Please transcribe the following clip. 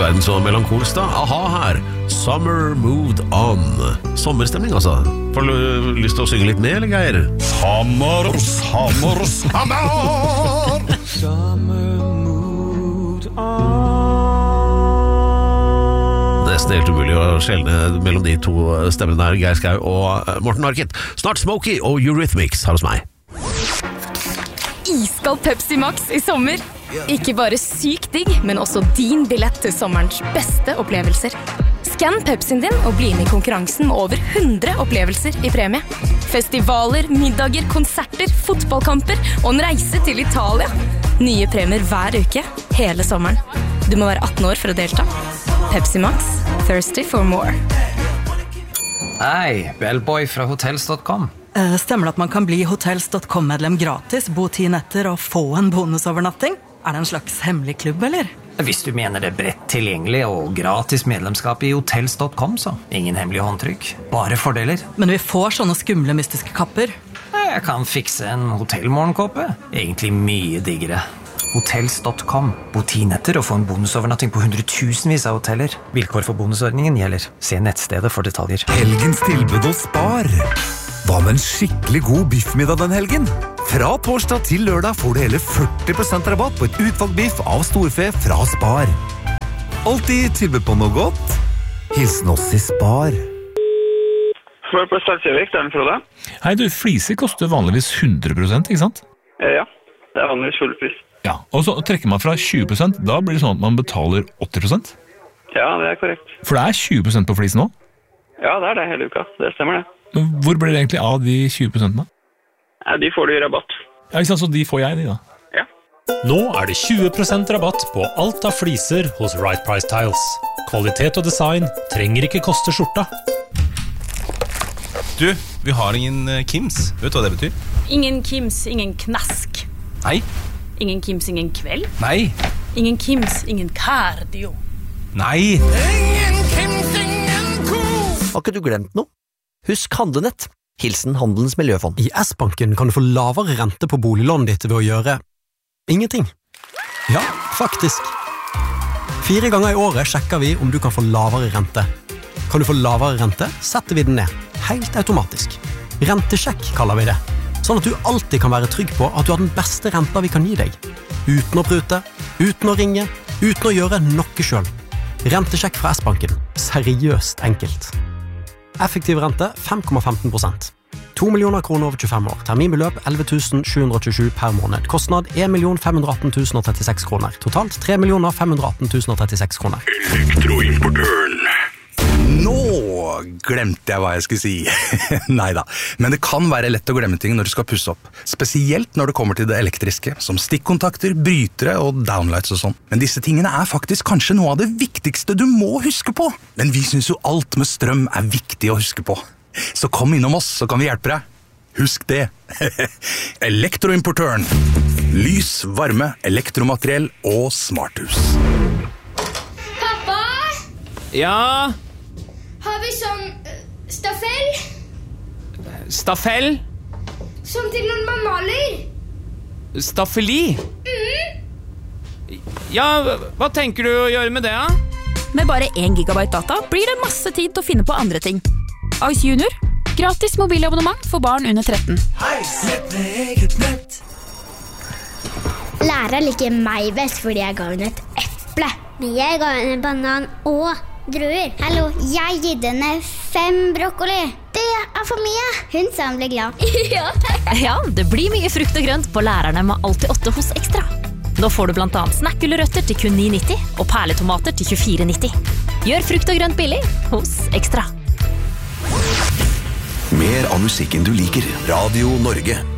verden så melankolsk da. Aha her, Summer Moved On. Sommerstemning altså. Får du lyst til å synge litt med, eller Geir? Summer, summer, summer. Summer moved on. Nesten helt umulig å skjelne mellom de to stemmene der, Geir Skau og Morten Harket. Snart Smokey og Eurythmics her hos meg. Iskald Pepsi Max i sommer. Ikke bare sykt digg, men også din billett til sommerens beste opplevelser. Skann Pepsien din og bli med i konkurransen med over 100 opplevelser i premie. Festivaler, middager, konserter, fotballkamper og en reise til Italia. Nye premier hver uke, hele sommeren. Du må være 18 år for å delta. Pepsi Max, thirsty for more. Hei, Bellboy fra hotels.com. Stemmer det at man kan bli hotels.com-medlem gratis, bo 10 netter og få en bonusovernatting? Det en slags hemmelig klubb, eller? Hvis du mener det bredt tilgjengelig og gratis medlemskap i hotels.com, så ingen hemmelig håndtrykk, bare fordeler. Men vi får sånne skumle, mystiske kapper. Jeg kan fikse en hotellmorgenkåpe. Egentlig mye diggere. Hotels.com. Bo 10 netter og få en bonusovernatting på 100,000 av hoteller. Vilkår for bonusordningen gjelder. Se nettstedet for detaljer. Helgens tilbud og spar. Hva med en skikkelig god biffmiddag den helgen? Fra torsdag til lørdag får du hele 40% rabatt på et utvalgt biff av storfe fra Spar. Alltid tilbud på noe godt. Hilsen oss i Spar. For på Starkjøvik, det den Frode. Hei du, fliser koster vanligvis 100%, ikke sant? Ja, det vanligvis full pris. Ja, og så trekker man fra 20%, da blir det sånn at man betaler 80%? Ja, det korrekt. For det 20% på flis nå? Ja, det det hele uka, det stemmer det. Men hvor blir det egentlig av de 20% da? Ja, de får du i rabatt. Ja, ikke sant, så de får jeg de da? Ja. Nå det 20% rabatt på alt av fliser hos Right Price Tiles. Kvalitet og design trenger ikke koste skjorta. Du, vi har ingen Kims. Vet du hva det betyr? Ingen Kims, ingen knask. Nei. Ingen Kims, ingen kveld. Nei. Ingen Kims, ingen cardio. Nei. Ingen Kims, ingen ko. Har ikke du glemt noe? Husk Handlenett. Hilsen Handelens Miljøfond. I S-banken kan du få lavere rente på boliglånet ditt ved å gjøre ingenting. Ja, faktisk. 4 ganger i året sjekker vi om du kan få lavere rente. Kan du få lavere rente, setter vi den ned. Helt automatisk. Rentesjekk kaller vi det. Sånn at du alltid kan være trygg på at du har den beste renta vi kan gi deg. Uten å prute, uten å ringe, uten å gjøre noe selv. Rentesjekk fra S-banken. Seriøst enkelt. Effektiv rente 5,15%. 2 millioner kroner over 25 år. Terminbeløp 11 727 per måned. Kostnad 1 518 036 kroner. Totalt 3 518 036 kroner. Elektroimportøren. Nå glemte jeg hva jeg skulle si. Neida, men det kan være lett å glemme ting når du skal pusse opp. Spesielt når det kommer til det elektriske, som stikkontakter, brytere og downlights og sånn. Men disse tingene faktisk kanskje noe av det viktigste du må huske på. Men vi synes jo alt med strøm viktig å huske på. Så kom innom oss, så kan vi hjelpe deg. Husk det. Elektroimportøren. Lys, varme, elektromateriell og smarthus. Pappa? Ja? Har vi sånn staffell? Staffell? Som til når man maler? Staffeli? Ja, hva tenker du å gjøre med det, da? Med bare 1 gigabyte data blir det masse tid til å finne på andre ting. Ice Junior. Gratis mobilabonnement for barn under 13. Hei, sett med eget nett. Læreren liker meg best fordi jeg ga henne et eple. Men jeg ga henne en banan og druer. Hallo, jeg gitt henne 5 brokkoli. Det for mye. Hun sa han ble glad. Ja, det blir mye frukt og grønt på lærerne med Alltid 8 hos Ekstra. Nå får du blant annet snakkgulrøtter til kun 9,90 og perletomater til 24,90. Gjør frukt og grønt billig hos Ekstra. Mer av musikken du liker. Radio Norge.